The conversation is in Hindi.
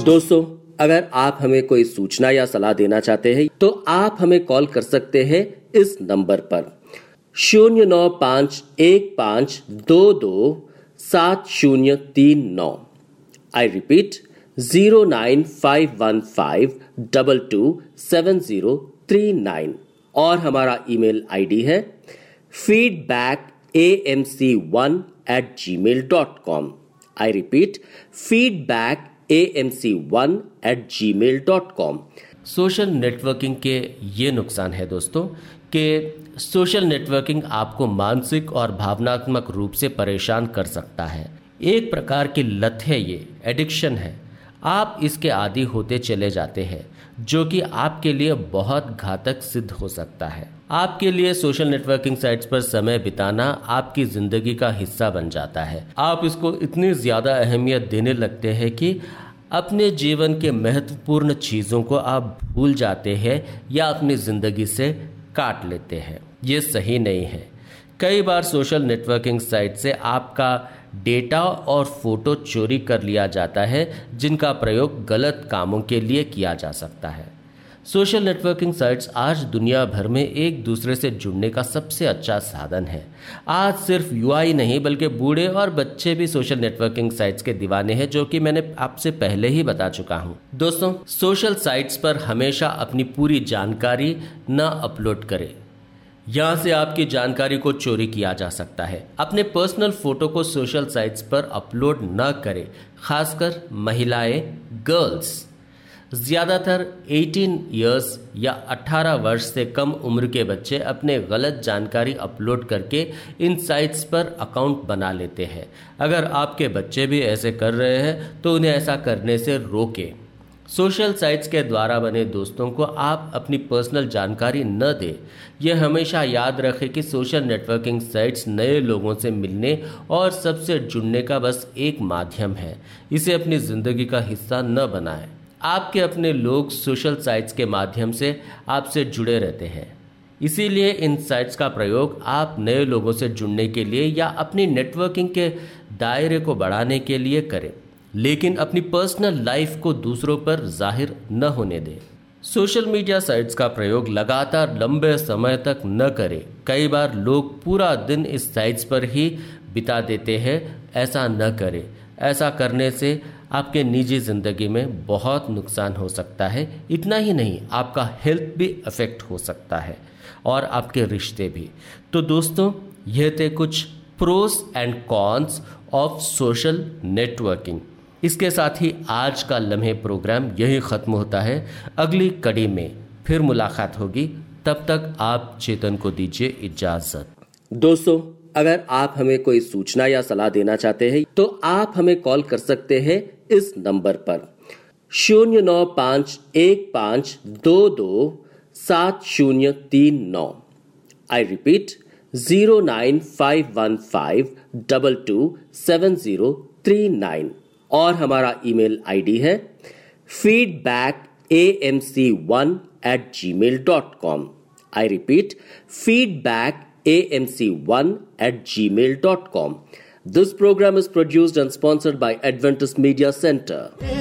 दोस्तों, अगर आप हमें कोई सूचना या सलाह देना चाहते हैं तो आप हमें कॉल कर सकते हैं इस नंबर पर 09515227039। I repeat 09515227039। और हमारा ईमेल आईडी है feedbackamc1@gmail.com। I repeat feedbackamc1@gmail.com। Social networking के ये नुकसान है दोस्तों कि सोशल नेटवर्किंग आपको मानसिक और भावनात्मक रूप से परेशान कर सकता है। एक प्रकार की लत है, ये एडिक्शन है। आप इसके आदी होते चले जाते हैं, जो कि आपके लिए बहुत घातक सिद्ध हो सकता है। आपके लिए सोशल नेटवर्किंग साइट्स पर समय बिताना आपकी जिंदगी का हिस्सा बन जाता है। आप इसको इतनी ज्यादा अहमियत देने लगते हैं कि अपने जीवन के महत्वपूर्ण चीज़ों को आप भूल जाते हैं या अपनी ज़िंदगी से काट लेते हैं। ये सही नहीं है। कई बार सोशल नेटवर्किंग साइट से आपका डेटा और फोटो चोरी कर लिया जाता है, जिनका प्रयोग गलत कामों के लिए किया जा सकता है। सोशल नेटवर्किंग साइट्स आज दुनिया भर में एक दूसरे से जुड़ने का सबसे अच्छा साधन है। आज सिर्फ युवा ही नहीं बल्कि बूढ़े और बच्चे भी सोशल नेटवर्किंग साइट्स के दीवाने हैं, जो कि मैंने आपसे पहले ही बता चुका हूं। दोस्तों, सोशल साइट्स पर हमेशा अपनी पूरी जानकारी न अपलोड करें। यहाँ से आपकी जानकारी को चोरी किया जा सकता है। अपने पर्सनल फोटो को सोशल साइट्स पर अपलोड न करें, खासकर महिलाएं, गर्ल्स। ज़्यादातर 18 इयर्स या 18 वर्ष से कम उम्र के बच्चे अपने गलत जानकारी अपलोड करके इन साइट्स पर अकाउंट बना लेते हैं। अगर आपके बच्चे भी ऐसे कर रहे हैं तो उन्हें ऐसा करने से रोकें। सोशल साइट्स के द्वारा बने दोस्तों को आप अपनी पर्सनल जानकारी न दें। यह हमेशा याद रखें कि सोशल नेटवर्किंग साइट्स नए लोगों से मिलने और सबसे जुड़ने का बस एक माध्यम है। इसे अपनी ज़िंदगी का हिस्सा न बनाएं। आपके अपने लोग सोशल साइट्स के माध्यम से आपसे जुड़े रहते हैं, इसीलिए इन साइट्स का प्रयोग आप नए लोगों से जुड़ने के लिए या अपनी नेटवर्किंग के दायरे को बढ़ाने के लिए करें, लेकिन अपनी पर्सनल लाइफ को दूसरों पर जाहिर न होने दें। सोशल मीडिया साइट्स का प्रयोग लगातार लंबे समय तक न करें। कई बार लोग पूरा दिन इस साइट्स पर ही बिता देते हैं। ऐसा न करें। ऐसा करने से आपके निजी ज़िंदगी में बहुत नुकसान हो सकता है। इतना ही नहीं, आपका हेल्थ भी अफेक्ट हो सकता है और आपके रिश्ते भी। तो दोस्तों, यह थे कुछ pros and cons of social networking. इसके साथ ही आज का लम्हे प्रोग्राम यही ख़त्म होता है। अगली कड़ी में फिर मुलाकात होगी। तब तक आप चेतन को दीजिए इजाज़त। दोस्तों, अगर आप हमें कोई सूचना या सलाह देना चाहते हैं तो आप हमें कॉल कर सकते हैं इस नंबर पर 09515227039। I repeat 09515227039। और हमारा ईमेल आईडी है feedbackamc1@gmail.com। I repeat feedbackamc1@gmail.com. This program is produced and sponsored by Adventist Media Center.